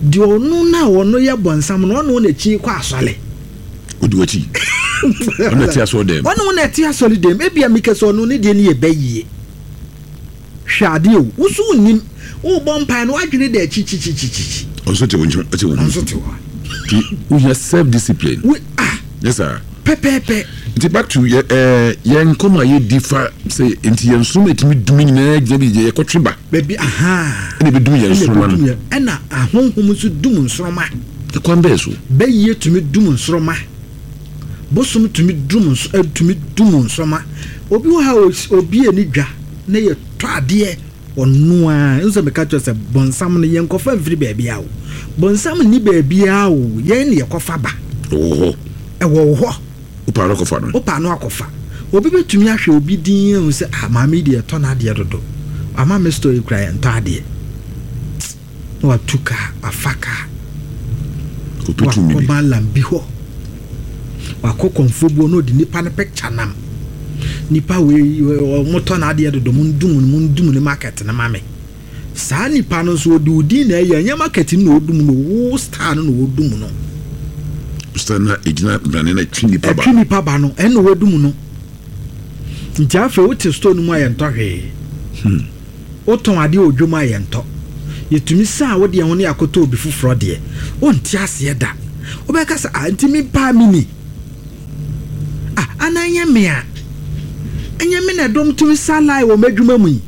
di onu na wono ye bonsam no no na chi kwa asole odi wachi ona ti aso dem wono na ti asole dem e bia mike so no ne de ne ye bayie hwade o wusu nim wo bompa no adwene de chi also te wonju ate wonu so te wa we have self discipline yes sir pepe it's back to yen koma ye differ say enti yen so metimi dumi na gbe ye kotweba baby ene be dumi yen so man ena ahonhom so dum nsoroma e kwan be so bayie tumi dum nsoroma bosom tumi dum nsoroma obi wo ha obi ani dwa na ye to ade onu a nso me ka to se bonsam no yen kofa mfiri baby awo bonsam ni baby awo yen ne kofa ba wo upa no kofa no upa no akofa obi betumi ahwe obi din se amame de to na de dodo amame story kra yen to ade no atuka afaka ko petumi ko balambi ho wakokonfobo no di nipa na picture nam nipa we moto na ade dodo mundum ne market na mame saa nipa no so odi udi na ya nya market no odum no wo star no odum no star na ejina brane na twini pa ba no en no odum no nti afa wo te store no mu ayento hwe oton ade odwuma ayento yetumi saa wo de ho ne akoto obi fufuro de onti ase da obeka sa antimi pa mini ananya mea anya me na dom tumi salai wo madwuma mu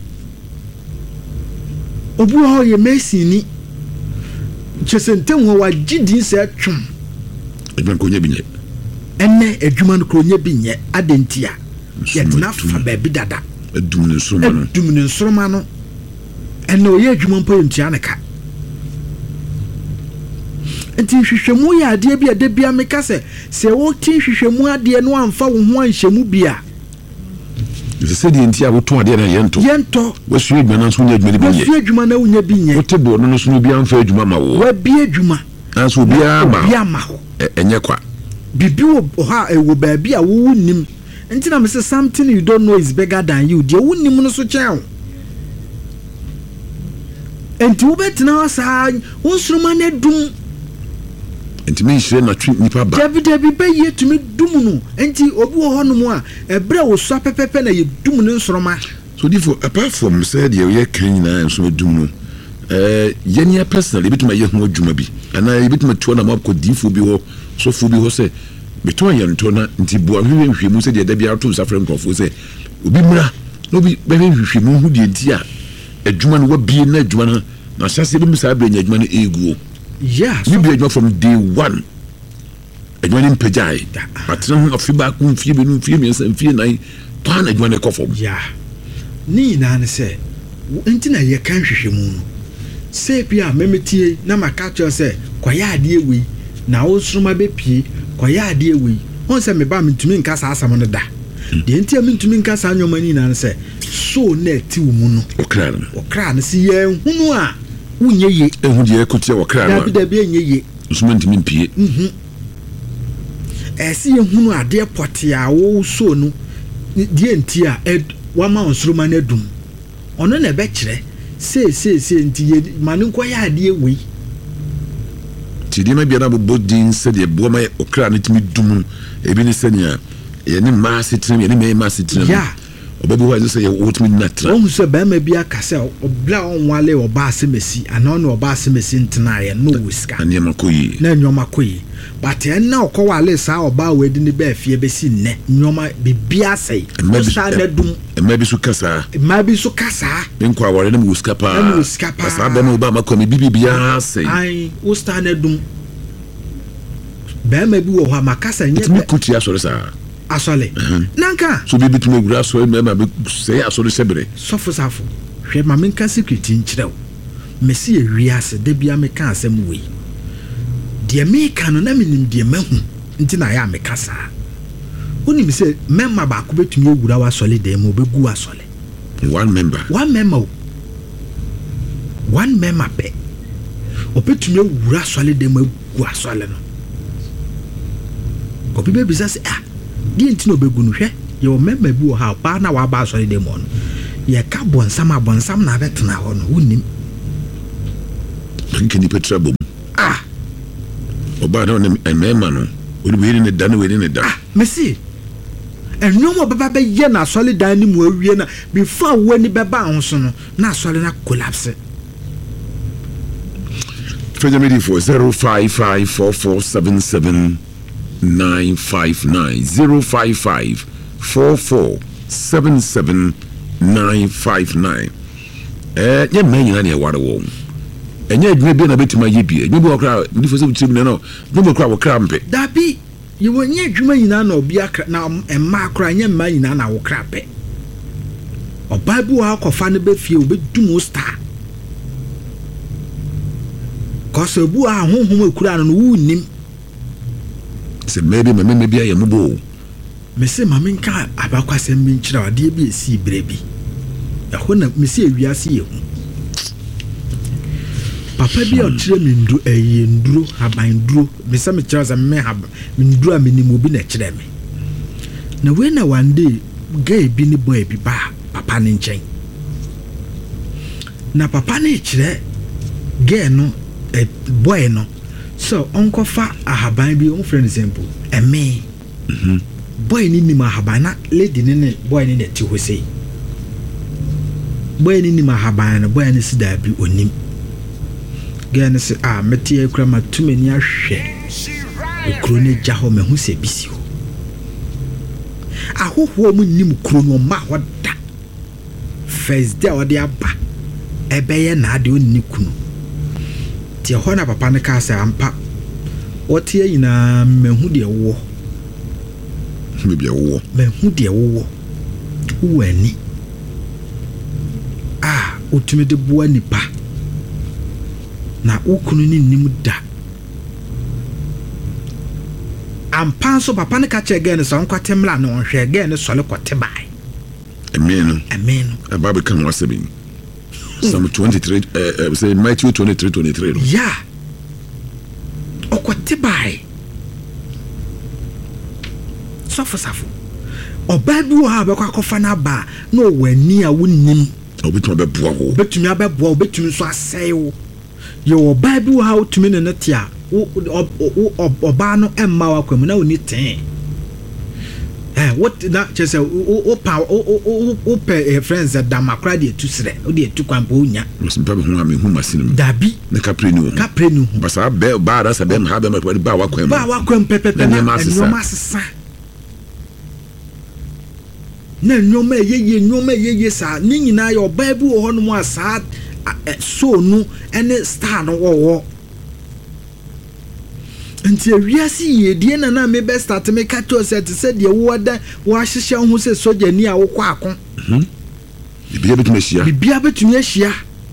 obu ho ye mesini chesentem ho wa gidi se atwum edwan ko nya binye enne adwuma no ko nya binye adentia yetna fa ba bi dada edum ne nsoroma no enne oye adwuma mpo ntia ne ka enti hwehwemu ya ade bia de bia meka se wo tin hwehwemu ade no amfa wo ho anhyemu bia se de enti a wo to ade na yento wo su adwuma na so nya adwuma bi nye wo su adwuma na unya bi nye wo te bo no so no bia amfa adwuma ma wo wa bi adwuma na so bia ma ho enye kwa bibi wo ha wo ba bia wo nim enti na me say something you don't know is bigger than you de wo nim no so chen enti wo betina sa wo suruma na dum enti me hire na twi nipa ba David be ye tumi dum no enti obi wo hono a ebre wo so pepepe na ye dum no nsoroma so therefore apart from said ye kan na nso dum no yenya personally bituma ye ho adwuma bi ana bituma tuo na mako difo bi ho so fu bi ho se beto ye nto na nti bua hwehwe mu se de da bia to safre nkofo se obi mra no bi be hwehwe mu hu de nti a adwuma no wa bi na adwuma na hyase bi misa abrenya adwuma no eguo yeah so be adwuma from day one adwuma ni mpejai but na afi ba ku mfie bi no mfie mi nsa mfie nan to na adwuma no kofo yeah ni na ne se nti na ye kan hwehwe mu no se bia memetie na maka cho se kwaya ade ewi na wo suruma be pie kwaya ade ewi won se me ba mentumi nka sa asam no da de nti mentumi nka sa nyoma ni na se so na ti wo mu no okra no se ye hunu a wunye ye ehu de ekutie okra no da bi enye ye nsumantimi mpie se ye hunu ade pote a wo so no de nti a wa ma onsuruma na dum ono na be kire se nti ye manenko ya ade ewi ti ma bia na bo din se de bo ma okra no timi dum ebi ni se nia ye ni ma sitrem ye ni me ma sitrem ya obabi wa se ye wotimi natra on se ba ma bia ka se obla onwale oba asemesi ana no oba asemesi ntena ye no wiska ani makoyi na nyoma koyi but na okowale sa oba wedi ni ba fie be si nne nyoma bibia sei sa na dum mabi su kasa nko awore na wiska pa sa ba no oba makomi bibia sei ai o sta na dum ba ma bi wo ha makasa nye be kuti asore sa asole nanka so bibi tumi gura so ma be sei asore sebere sofo safo hwe ma menka secret nkyerɛw mesi ye wiase de bia meka asem wei de meka no na menim de mahu nti na ya meka sa oni mi se member ba ko betumi egura wa asole de mo begu asole one member pe obetumi egura asole de mo egu asole no obi be bisa se di enti no begu no hwe ye o member bi wo ha pa na wa ba asole de mo no ye ka bonsam na betena ho no wonim nkeni petra bom oba na emema no we ni da no we ni da mesi enyomo baba be ye na asole dan ni mu awie na before wani beba ahonso no na asole na collapse. Fejamidi for 0554477 0554477 nye manyina na yeware wo enye adwuma bi na betima ye bi adwuma bi okra ndi fose butirim no no okra wokra mpe dabi ye wonye adwuma nyina na obi akra na emma akra nye mma nyina na wokra pe oba bi wa akofa ne be fie obedum star koso bu a honhom akura no wunim se maybe bia ye mubo me se mame nka abakwasem bi nkyira wade bi esi brebi ɛhɔ na mesi awiase yɛ hu papa bi a ɔkyerɛ me nduro haban duro mesa me kyerɛ sɛ me haban nduro a menim obi na kyerɛ me na we na one day guy bi ne boy bi ba papa ne nkyɛn na papa ne kyerɛ guy no boy no so onkofa ahaban bi on friend example eme boy ni nim ahaban na lady ne boy ni ti ho sei boy ni nim ahaban na boy ni sida bi onim guy ne se meti akura ma tumani ahwe ekuro ne gya ho me hu se bisi ho ahoho mu nim kuro no ma hoda first day odi aba ebeye na ade onni kunu ti ho na papa ne ka se ampa otie yina mehu de wo bibia wo mehu de wo wani otumi de boa nipa na ukunu ni nim da ampa so papa ne ka che again so nkwatemla na onhwe again so le kote bai amenu ababe kan wasabi Psalm 23 say Matthew 23 no yeah okote bai safo oba bi wo ha be kwa kofa na ba na owani a wonnim obetuma be boa wo obetumi so asɛe ye oba bi wo ha otumi ne tia oba no emma wa kwam na oni ten what na chese o pe friends that damakra de tusre o de tukwampo onya musimpa be hu ame hu masinem dabi ne kapre ni wo basa be ba da sa be ha be ma ba wa kwam pepepe na nyoma sesa na nyoma yeye sa ni nyina ya oba bi wo hono mu asa so nu ene star no wo nti awiasi yedie na me be start me kato set said ye wo da wo ahyehye ho se soja ni a wo kwa akon bibia betumi ahia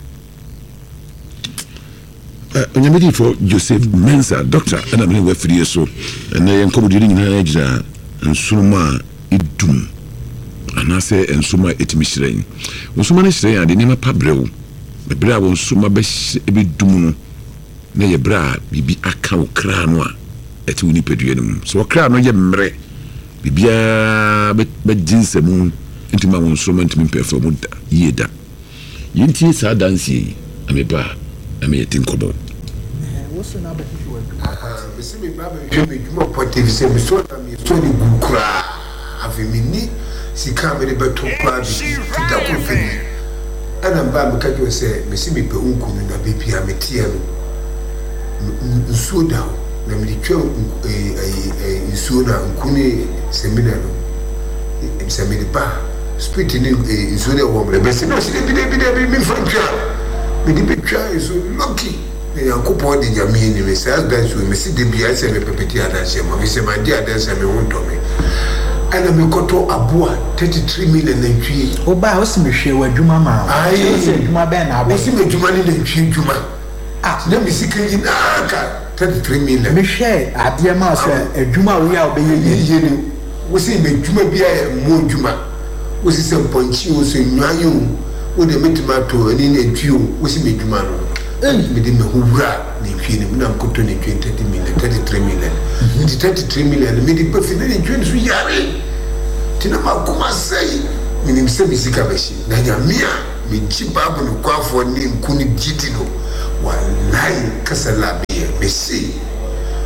onyamedi for Joseph Mensa doctor and me we free so na yen komodiri nyina agira nsuma idum anase ensuma etimi hyiren nsuma na hyiren ade ni ma pabrew bebra wo nsuma be dum no na ye bra bibi aka wo kra no a eti woni pedue no so kra no ye mre bibia be jinsemu intima wo nsuma intimi perform da yeda yinti sa dansi ameba ameti nkobo wo so na ba fifi me se me baba me djuma potive se me so na me so ni gukura avimini sika me de beto kwa bi da ko feni ana ba me ka jo se me se me pe unkunu na bibia me tie no nsuo da na me twam nsuo na nkuni semina no semina ba spirit ni nsuo de wo mre be se no se bi mi fantwa me di betwa so lucky e yakopo de nyame ni me se asdan so me se de bia se me pepeti adanse mo me se ma di adanse me wonto me ana me koto aboa 33 million na ntwi oba o se me hwe wadwuma ma ai se adwuma be na o se me dwuma ni na ntwi dwuma na me sikiri na ka 33 million me hwe ade ma so adwuma wo ya obeye ni wo se me dwuma bia mo dwuma wo se se ponchi wo se nwanyo wo de metimato ani na ntwi wo se me dwuma no me de me hura ni ntwi ni na mkoto ni 20 million 33 million ni 33 million me de pe fina ni ntwi so yare tina makoma sei minim se bisika bashi na nyamia me jibabu no kwafo ni nkuni giti no wallahi kasala be me see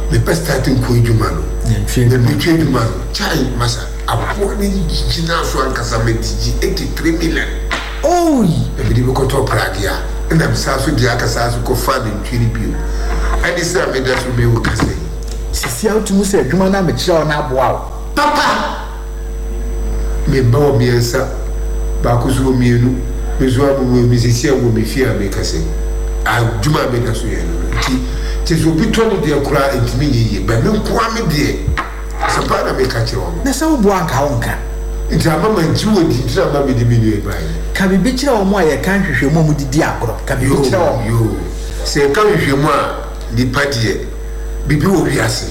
me best starting ko edwuma no me twa edwuma no chai masa apo ni gina so ankasa metiji 83 million e bi ko to pragia na msa so dia akasa so ko fa de ntwiri bio ani sa me da so me wo kase sisi autumu se edwuma na me kira na aboa papa me bawo biensa ba ko so mienu me zo abu me sisi awu me fia me kase a dwuma me da so ye no ti so bi to no de kura entimi ye ba me kwa me de so pa na me ka kire na sa wo bo anka wonka nti amama njiwo di nti amama me de me ni ba ye ka bibi kira wo mo aye kan hwehwemu mu didi agoro ka bibi kira wo yo se ka hwehwemu a ni padie bibi wo wiase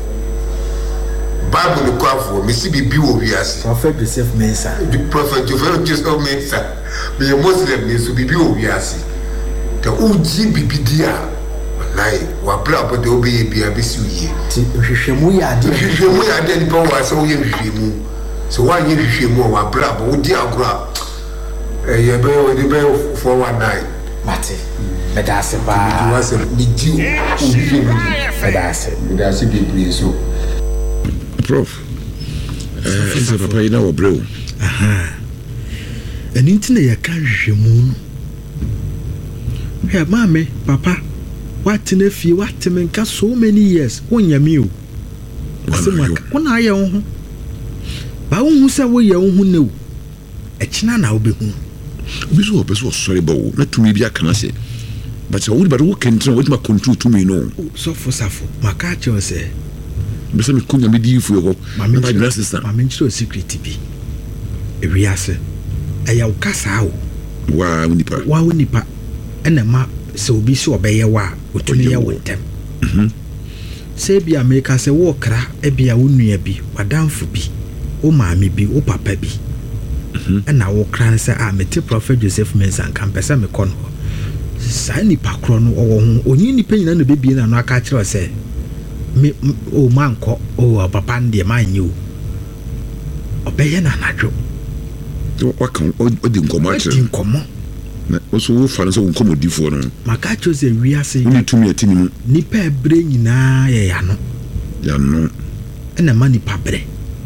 Bible no kwafo me si bibi wo wiase Prophet Joseph Mensah the prophet Joseph Mensah me Muslim ni so bibi wo wiase ta uji bibi dia wallahi wa bra bo de obi bia be si uye ti hwehwemu ya de ni pa wa so ye hwehwemu so wa ye hwehwemu wa bra bo di agora ye be o de be 419 mate medase ba wa se ni ji o medase bibi so Prof ese papa ina wo breu eni ntina ya kan hwehwemu no mame papa what na fie what men ka so many years wonyame o asemaka wona aye wo ho ba wo hu se wo ye wo hu ne o ekina na wo be hu obi so obeso sorry ba wo na tumi bi aka na se but so wo ba wo kentin wo ma control tumi no so fosafo maka che o se bese me kunya me di fu yo mama nchiro secret bi ewiase eya ukasa wo wa nipa ena ma se obi so obeye wa otumi ya wontem se bia America se wo kra e bia wo nua bi wadamfo bi wo maami bi wo papa bi ena wo kra se mete Prophet Joseph Mensah kampesa me kono sa nipa kro no wo ho onyi nipa nyina no bebie na no aka kire se me o manko o papa ndie manyu obeye na najo wakan odi nkomo na oso wo fa so nkomodifo no maka chose wiase ni tumi atini mu nipa ebre nyina ye yano ena mani pabre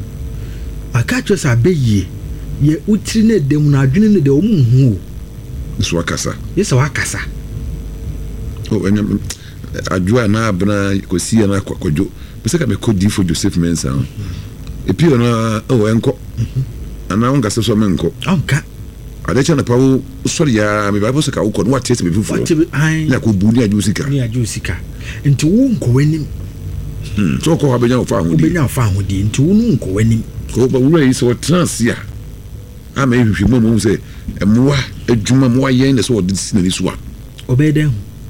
maka chose abeye ye utiri na dem na adwene ne de omunhu so wakasa yesa wakasa o enyam adwa na abna kosia na kwakodwo pese ka me kodifo Joseph Mensah epio na o enko ana onga so menko onka adecha na pawo sorry ya me bible saka ukọ no atete be fufu na ko bu ni ajusika nti wo nko wanim so ko abenya ofa ahudi nti wo nko wanim ko ba wura yi so transia ama ehwehwe mo se emwa adwuma mo ayen ne so odi sinani so a obeden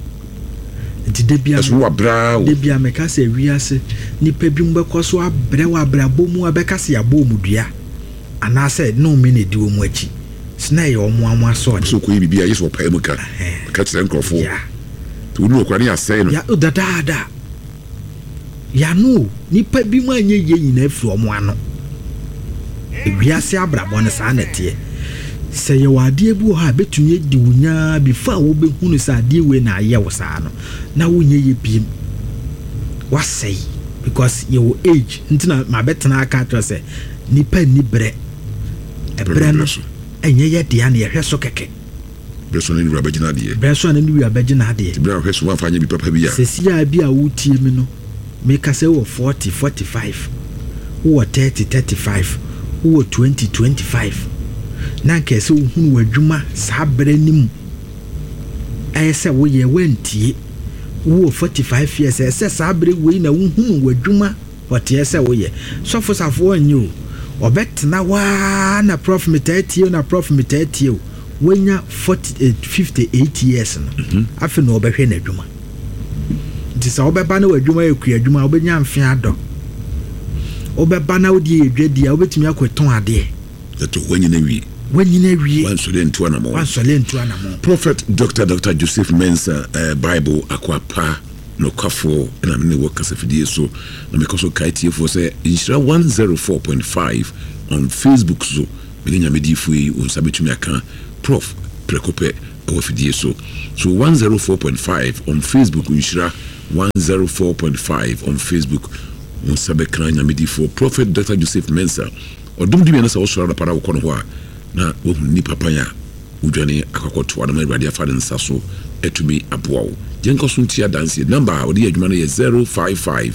nti debia meka se wiase nipa bi mbekọ so abre wa abrabo mu abeka se abo mu dua ana se no me ne di wo mu achi sna ye omo aso so ko yi bia yeso pa emuka ka tire nkrofo to nu okwa ne asai no ya dada ya no nipa bi mu anye ye nyina afi omo ano wiase abrabo ne sa na tie se ye wade bu ha betumi di wunya bifa wo be hunu sa ade we na aye wo sa no na wonye ye biem wasai because your age ntina ma betena aka to se nipa ni bre ebre no enye ye dia na ye hweso keke breso na ni abagina de breso na ni abagina de bra hweso wa fanya bi papa bi ya sesia bi a wotie mi no me ka se wo 40 45 wo 30 35 wo 20 25 na kese uhunu wadwuma sabre nim ayese wo ye wantie wo 45 years ese sabre we na uhunu wadwuma wote wo ye sofo safo anyu obetna wa na prof metatie na prof metatie wenya 58 years no afi no obehwe na adwuma ntisa obeba na wadwuma ekua adwuma obenya mfe ado obeba na odi edwadi a obetumi akoton ade to wanyina wi wansole ntu anamo Prophet Dr. Joseph Mensah Bible akwapa no kwafo na me wo kasafidie so na me koso kaitie fo say inshira 104.5 on Facebook so benya medifu yi unsabetumi aka Prof Prekope awafidie so 104.5 on Facebook inshira 104.5 on Facebook. Musabe Kranya Midi for Prophet Dr. Joseph Mensah. Or don't do me as I was around para Ukonwa. Na ni papaya. Ujani akakotu ana mali ya fadin saso etumi aboa. Jenko suntia dance number odi adwuma ye 055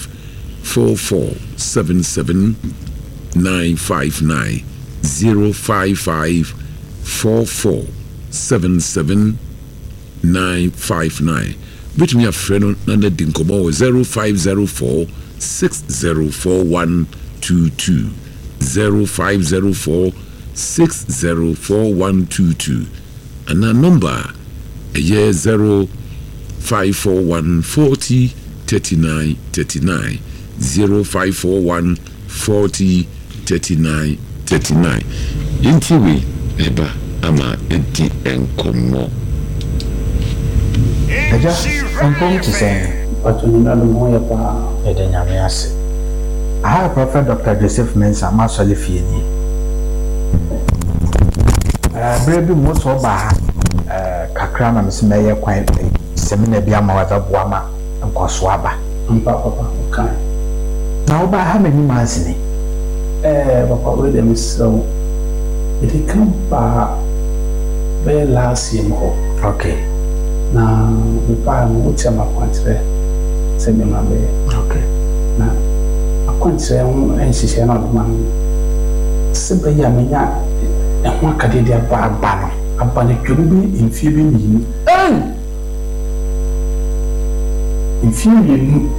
4477 959 055 4477 959. Between your friend and the Dinkomo 0504 604122 0504 604122 and a number a year 0541 40 39 39 0541 40 39 39 Intiwi eba ama enti enkomo Eja enkom to say Patunina Lumoya pa Edanyamiase. I have Prophet Dr. Joseph Mensah Masoli Fieni. Baby most of Kakrana Miss Mayor Quaint Seminar Biama was a Buama and Koswaba. Papa, okay. Now, by how many months in it? Papa, with them is so. It come by very last year. Okay. Now, the palm would tell my country. Send me my baby. Okay. Now, I can't say, and she said, not man. Simply, Yamina, and one can do a bad banner. A banner could be in feeling. In feeling.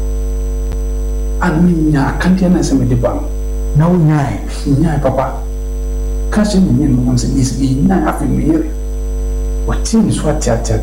And me, I can't answer me the bank. No, nine, Papa. Catching me in once is being having me. What seems what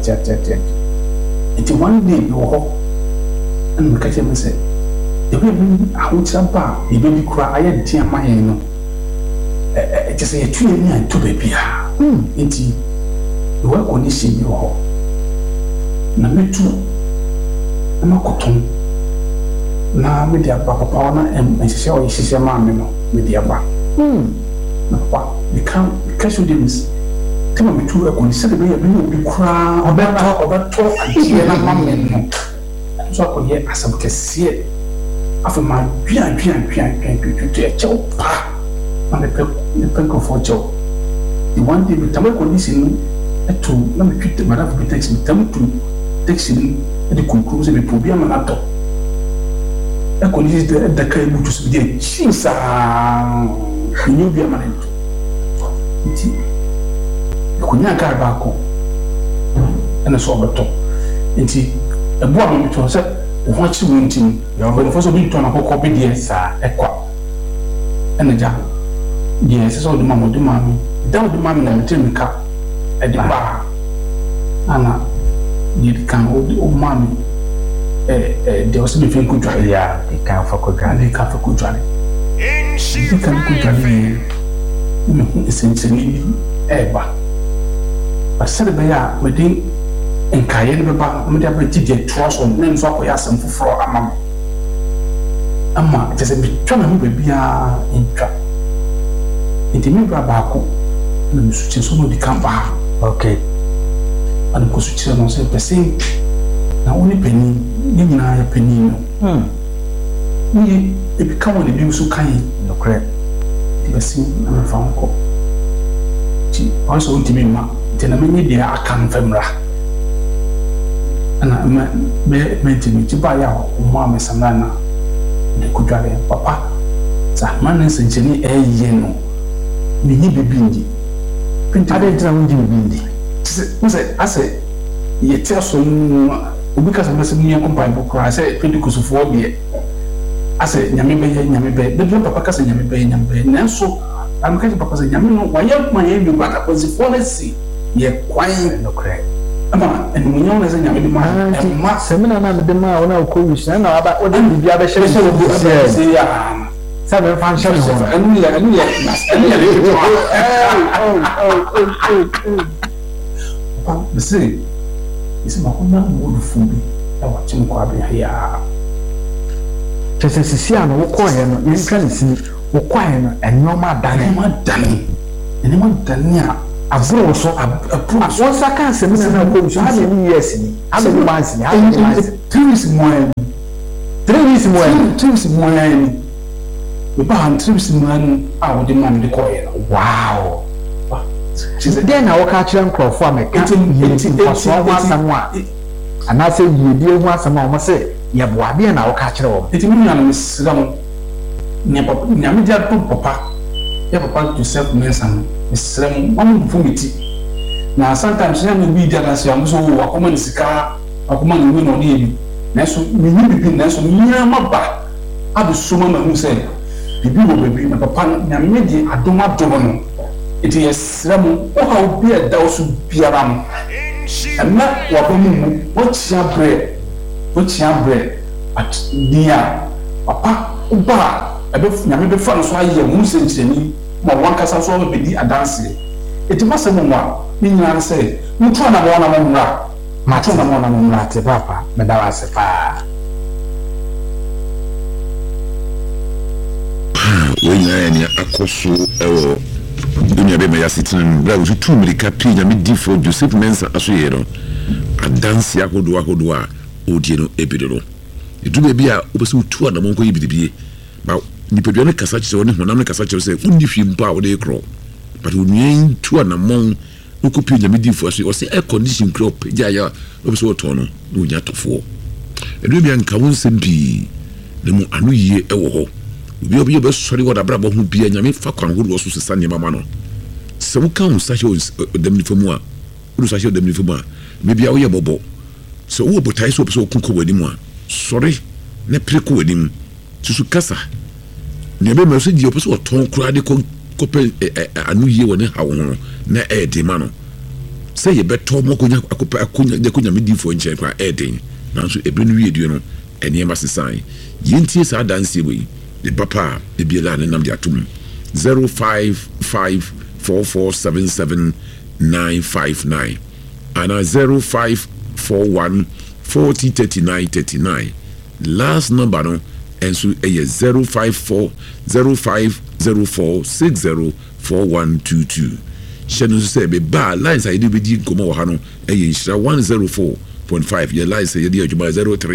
it's one day you walk and look at him and say, the baby, I would some bar, the baby cry, I dear my no. It is a 2 year and 2 baby. Indeed, the work on this in your hall. Na me too. I'm a cotton. Na me dear papa, and she said, she's a mammy, me dear ba. Papa, we can't catch you this. Tell me to work on the second day, we cry or better, and she and mammy. So I could hear as I can see it. After my pian to a chow, and the penko for chow. The one day with Tamako condition at 2, let me treat the matter of the text with them to text him at the conclusion of the problem and at all. I could use the kind which was the cheese. You knew be a man. Kunya ka baako ene so obeto nti eboa me to se wo chi wo ntim ya wo fo so bi to na kokko bi die sa ekwa ene ja die se so de mama de mami dawo de mami na metem ka e de ba ana die kan o mami de o se bi fin ku twa ya, they can't for good. de ka fa ku twa de kan ku twa ni essentially eba. But said the bear within and Cayenne Baba, Medabiti, trust on names of Yasam for floor among Amma, it is a bit trouble be in trap. In the Mibra Baco, and the Susan de Campa. Okay. And the Constitution said the same. Now only penny, giving I a penny. We become one of you so kind. No correct. The same and found call. She also to me, ma. Tena many dear I can't femra. And I meant to me to buy out Mamma Sanana. The Kudare, Papa. Saman and Jenny a yeno. Mini bindi. I didn't tell you bindi. I said, ye tell so because I'm listening to Bible cry. I said, Pentecost of 4 years. I said, Yamibe, the Papa Cassin Yamibe, and so I'm going to Papa Yamino. Why have my name? But I was the policy. Ye quiet no crack. Ama and we know as a young man and Mark Seminar the man on our coach and about what did the other show say? Seven function and the same. It's my own wood food. I watch him quabbing here. Just as Siciano, what quiet, you can see, what quiet and no more done. And anyone done here. I aburo so won saka asem na ko so how many years ni how many months ni how many months 3 weeks more 3 weeks more ni we ba 3 weeks more ni a wo de man de ko ye wow then na wo ka kire nkrofo ameka so wa samwa ana se yedie hu asama o mo se ye bo ade na wo ka kire wo enti mi nana misira mo ne papa nyame dia to papa ya papa Joseph Mensah misira mo am fumiti na sometimes na me bi dia na se am so wa koma ni sika akoma ni no ne bi na so mi ni bi na so nyama ba abuso ma hu se bibi wo bebi na papa nyame di adoma domo no enti yesira mo o ha obi e da so biara mo na wa ba mu wo chia bre at dia papa uba ebe nyame be fa no so aye mu se nkyeni ma wankasa so be di adanse enti ma se mo wa ni nyina se mutu na mo na mo mra mato na mo na mo mra te papa me da wa se fa we nya ni akoso ewo dunia be me ya sitin bra wo tu milika pi nya me di for Joseph Mensah aso ye no adanse akodo a odie no ebidoro edu be bia obesu tu na mo nko yibidibie ba nipadua ne kasa kyerɛ woni honam ne kasa kyerɛ sɛ unni hwi mpa wo de kro but onyen tu na mo nko pi nya me di for aso o se air condition crop ja ya obesu oto no no nya tofo edu bia nka won sempi ne mo anu yie ɛwɔ hɔ obi be sori wada brabo hu bia nyame fa kwan hodo so sesa ne mama no se wo kan sa hye odamni famu a wo sa hye odamni famu a me bia wo ye bobo se wo botai so so kunko wadi mu a sori ne preko wadi mu susu kasa ne be me so di opo so ton kura de ko pe anu yie woni ha wo na e de ma no se ye beto mo ko nya akopa akonya de ko nya me di fo nche kwa e de na so ebe no wie du no ene ma sesan yintie sa danse we the papa the biela ne nam dia tum 0554477959 and 0541403939 last number no and so 0504604122 shenu say be ba lines I do be di komo ha no nhira 104.5 your lines say dey adwuma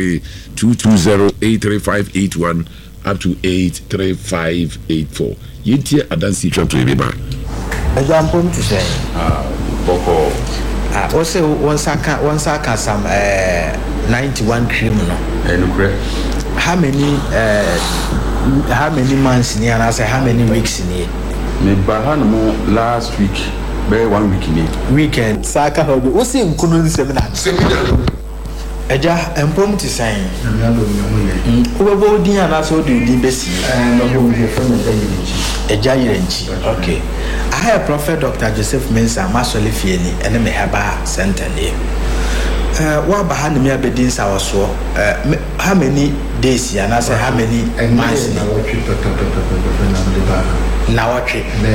0322083581 up to 83584. Yintie adansi twa to eba. Example to say Boko. Also one saka some 91 cream no. Enukre. How many months ni and I say how many weeks ni? Me bahan mo last week. Be 1 week ni. Weekend saka ho do. O se nkunu seminar. Eja empom ti san na me ado mi ho ye obebo din ana so do din besi no bo mi fe me eja yirenchi okay I have Prophet Dr. Joseph Mensah masole fie ni ene me haba center ni wa ba ha ni me abedin sa waso how many days ana say how many months na watch na watch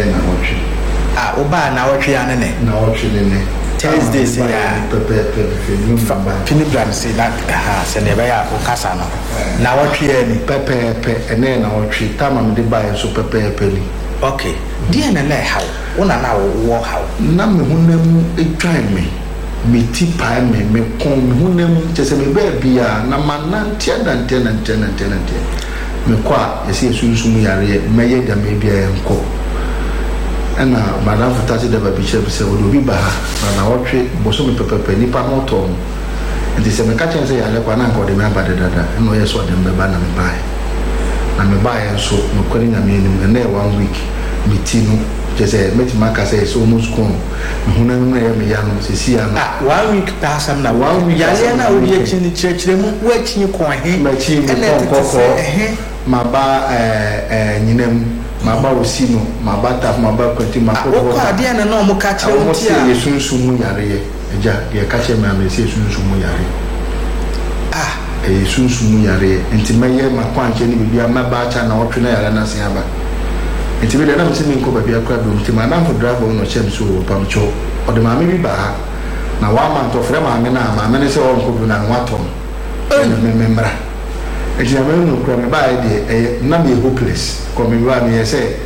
oba na watch ya ne na watch ne Thursday say Pinigram say that se ne ba ya ko kasa no na watwe ni pepe ene na watwe tama me de buy so pepe ni okay dia na na how una na wo how na me hunam etwan me ti pa me kon me hunam chese me ba bia na manantia dantia me kwa yesi sunsun yare meye da me bia enko ana madam futati da babi chebe se obi ba na wotwe boso me pepepe nipa no to nti se me ka chen se yale kwa na nko de me abade dada no yeso de me ba na me bae so me kwani na me ni na 1 week me ti no jese me ti maka se so almost come me huna me me ya no se si ana 1 week pass am na 1 week yale na odi e chini chire mu wa chinyi ko he ma chi ma ba nyinem ma ba osino ma ba ta ma ba kwati ma ko ko ade na no mo ka kire wuti a yesunsun mu yare eja ye ka che me am se yesunsun mu yare yesunsun mu yare enti meye ma kwanche ni bibia ma ba cha na otwe na yare na se aba enti be de na me se mi nko babia kwa do enti ma na fo driver no chem so pamcho o de ma me bi ba na wa ma to frɛ ma me na ma me ne se o nko bi na watom me mra ejia me no kura me ba de na me hopeless ko me wa me say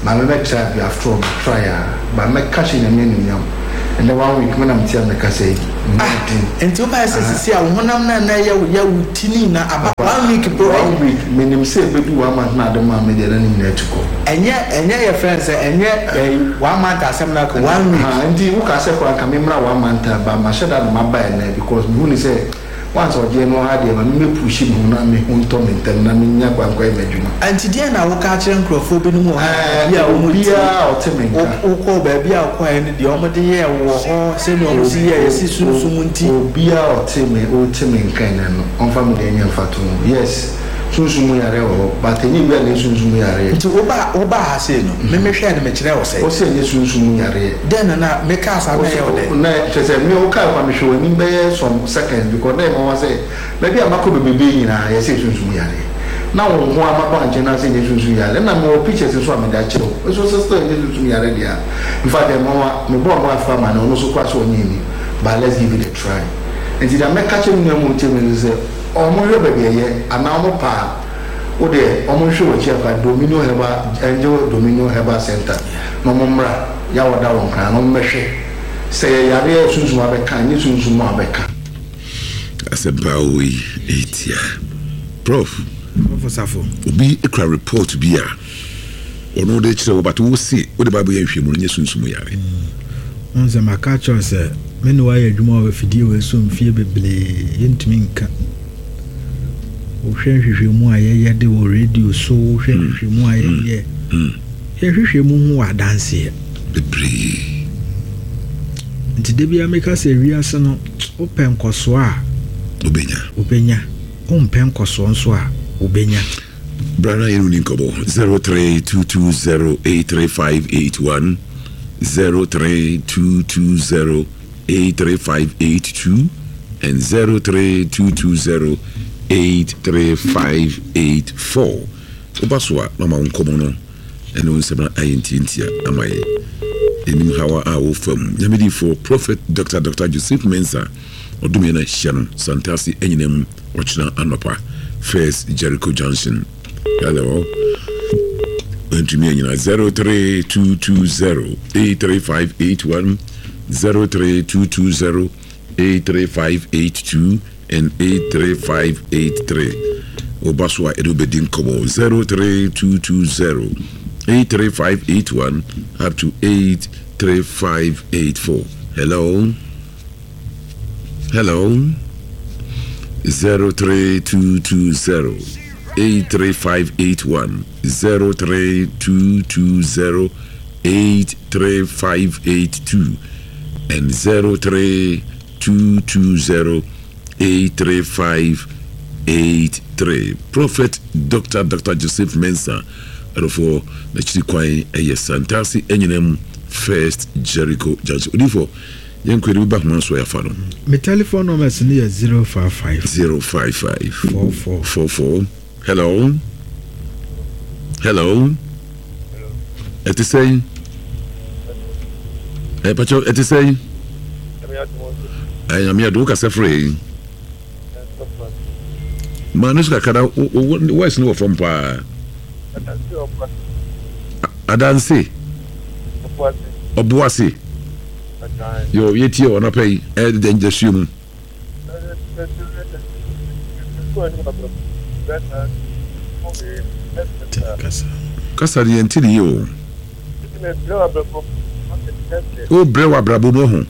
my member try be after try but my cash in a minimum and the 1 week when I'm telling the say and to pass see I want na ya wutini na about 1 week bro 1 week minimum say baby 1 month na the man me dey need to go enye your friends enye 1 month asem na 1 week and you can say for can remember 1 month but my share that my buy na because who say once or je no had me push him na me hunto me tem na me nya kwankwa imedwuma anti dia na wo ka kire nkrofo bi no mo ya o bia o temenka o ko ba bia o kwa ne de o mo de ye wo ho se no o si ye si sunsun nti o bia o temenka na no on fa me de nya fato yes sunsun yare o but ni bia ne sunsun yare nti o ba ha se no me hwe ne me kire o se o se ne sunsun yare den na me ka sa na ye o de na tese me o ka kwa me hwe ni be some second because na mo say maybe amako bebe nyina ye se sunsun yare na wo ho amako anje na se ne sunsun yare na me o pictures so am da kire o so sister ne sunsun yare dia in fact me bo afa ma na no so kwa so nyini but let's give it a try and did I make catch me mo tell me say omo yo bebe ye ana omo pa o de omo hwe wo chiafa Dominion Herbal Center no mo mra ya woda won kan no mehwe say yare sunsun abeka ni sunsun mo abeka asebawi etia prof Safo obi ekra report bi a ono de kire wo but wo see wo de ba ya hwe mu nye sunsun yare onze makacho se me no wa adwuma wa fidie we so mfie beble yentumi nka o hwehwehwe mu ayeye de wo radio so hwehwehwe mu ayeye hwehwehwe mu ho adanse bebre nti de bia meka se wiase no open koso a obenya ompen koso nso a obenya brana yenu ni kobo 0322083581 0322083582 and 0322083584 obaswa mama unkomo no eno nsema ayintintia amaye enim hawa a wo fam nyamedi for prophet Dr. Joseph Mensah odumi na hia santasi enyinam ochina anopa first Jericho Junction hello entimi enyina 032208358 032208358 and 83583 obaswa edobedin kobo 032208358 up to 83584 hello 032208358 032208358 and 032208358 Prophet Dr. Joseph Mensah for the Chikwai Santasi Enyinem First Jericho Judge Udifo Yankwiri back man so ya fano. My telephone number is near 055 44. Hello. It is saying. Pacho, it is saying. I am here do ka sefre. Manus ka kada where is no from pa. Adansi. Obuasi. Yo yeti o na pay e danger shum kasa di entiri yo o brewa brabo bo ho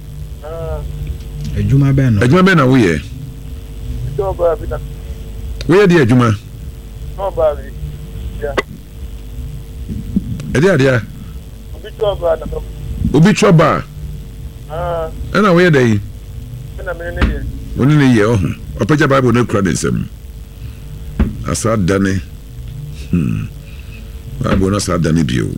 adwuma be na wo ye di adwuma dia obi choba ana we dey woni ne ye oh opaja bible no kra desem asa dane bible no asa dane bio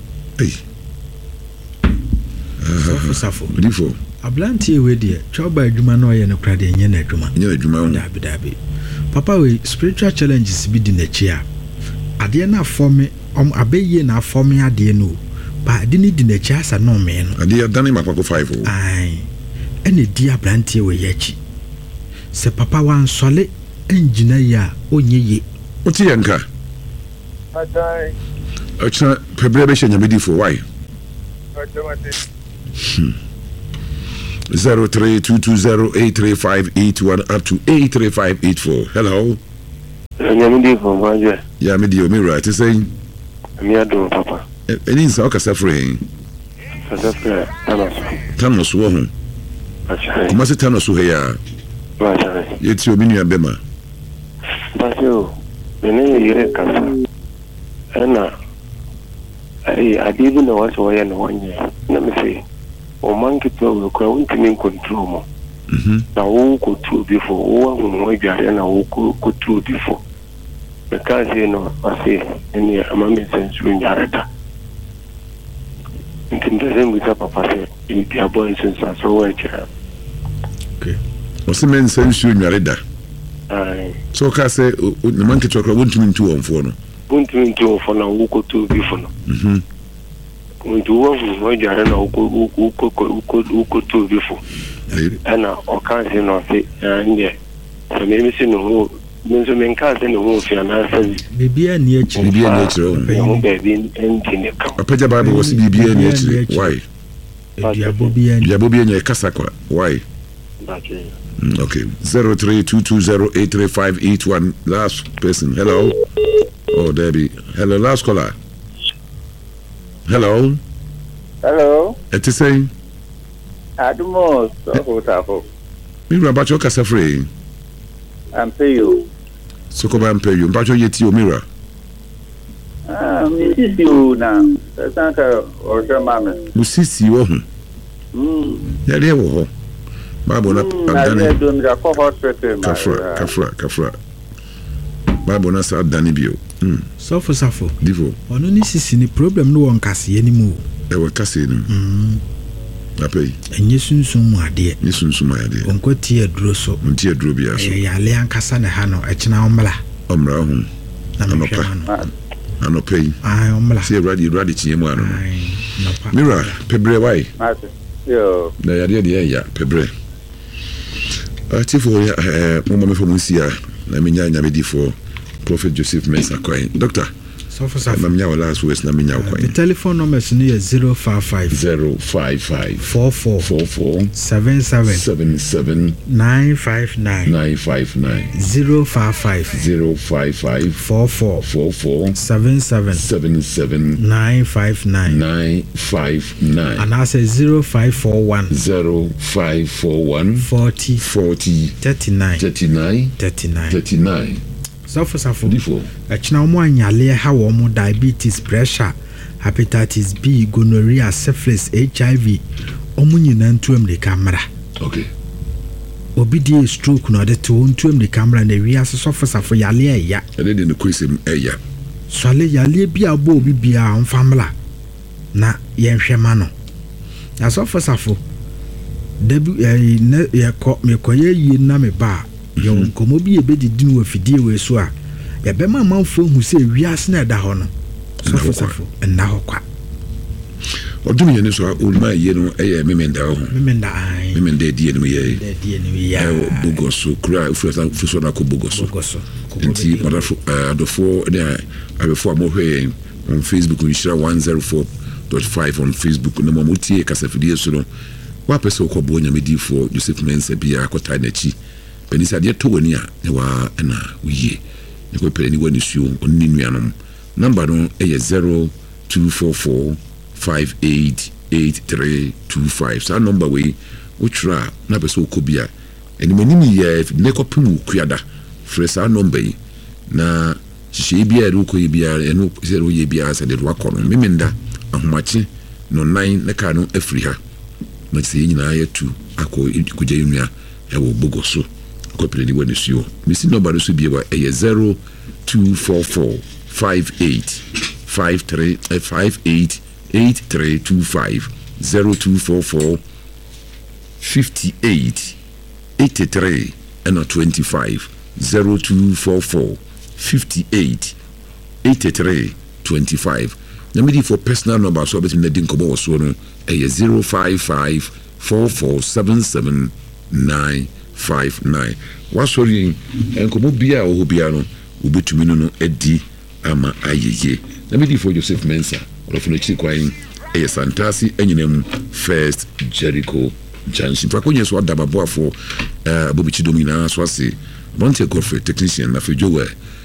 safo bifo ablanti we dey choba adwuma no ye no kra de nye na adwuma dabi papa we spiritual challenges bi di na chi a ade na forme abeye na forme ade no ba dini di na chi asa no me no ade dane makako 5 ai ene di ablanti we ye chi se papa wan sole engineer ya onye ye oti yanka Ochna pebre be shenya medi for why? 0322083581 up to 83584. Hello. Nyamidi from Waje. Ya medi o mirror to say. Mi ado papa. Eni nsa o kasa free. Kasa free Thanos wo ho. Acha. Kuma se Thanos wo he ya. Acha. Yeti obi nua bema. Basio. Mene yire kasa. Ena adibi na waso waya na wanye. Na me say o manki to we kwa untimi control mo. Na wo ko tu before wo hu adware na wo ko tu before. Because no ase eni amame sensu nyareta. Ntindezen with papa say the boy since so work. Okay. Osimen sensu nyareda. So ka say no manki to kwa untimi ntu onfo no. Untimi ntu onfo na wo ko tu before no. Untu wo hu adware na wo ko tu before. Ana okazi no say anye. So me si no Menzo menkaze no ho fia na asazi bibia ni akire ho baby engine ka apaja bible was bibia ni akire why bibia ni kasa kwa why okay 0322083581 last person hello oh Debbie hello last caller hello eti say Adumo so tafo mi rabacho kasa free Ampeyo. Sokoba Ampeyo. Mpacho yeti o mira. Misisi o na. Sanka orja mame. Musisi wo hu. Ya de wo ho. Babo na adani. Na do mi da ko hospital ma. Kafra. Babo na sa adani bio. Safo. Divo. Ono ni sisi ni problem no won kase ye ni mu. E wo kase ni. Apei. Enye sunsun mu ade. Ni sunsun mu ade. Onko tie duro so. Ntie duro bia so. Ya le ankasa ne ha no ekina omla. Omra hu. Anopei. Ai omla. Se radi chiemu ano. Mira, pebre why? Yo. Na ya de ya pebre. Tifo mo me fo musia na menya nya bedi for Prophet Joseph Mensah Kwai. Doctor Safo. Na menya wala so na menya kwai. The telephone number is 055 44 77 959 055 44 77 959 and I say 0541 40 39 Safo. Achina omo anyale ha wo mo diabetes, pressure, hepatitis B, gonorrhea, syphilis, HIV. Omo nyina ntuam de camera. Okay. Obi die stroke no de to ntuam de camera na wi ase safo yale ya. Ede de no kwesem eya. Swale yale bia bo obi bia onfamla. Na yenhwema no. Ya safo. Debu ye ko me koye yi na me ba. Yo nkomo bi ebedidi no afidie we so a ya bema manfo hu se wiase na da ho no safo na ho kwa odum ye ne so ulma ye no eye memenda ho memenda die no ye bogoso kura fuso na ko bogoso enti madafo adofo ne abefo amohwe on Facebook we share 104.5 on Facebook na mamutie kasafidie so no wa pese ko bo nyamedifo Joseph Mensah bia akota na chi penisa de to wani a ne wa na wiye ne ko pere ni wani suo onni nuanom number no e 0244588325 sa number we utra na beso ko bia eni manimi ye ne ko pemu kuada fresa number yi na hye bia ru ko bia eno zero ye bia sa de ro akono memenda ahomache no 9 ne ka no afri ha na se nyina ya tu akọ kuje nua e wo bogoso ko pele ni wani suo misi number no so bia wa e 0244588325 0244 58 83 and 25 0244 58 83 25 Namidi for personal number so between the dinko so no 055 4477 959 wasori enkomo bia o bia no obetumi no edi ama ayeye na medi for Joseph Mensa ɔlɔfo no kwan ɛyɛ Santasi ɛnyinam First Jericho Junction to akonye so adababoafo Bobichi Domina so ase Monte Godfrey technician na fejowe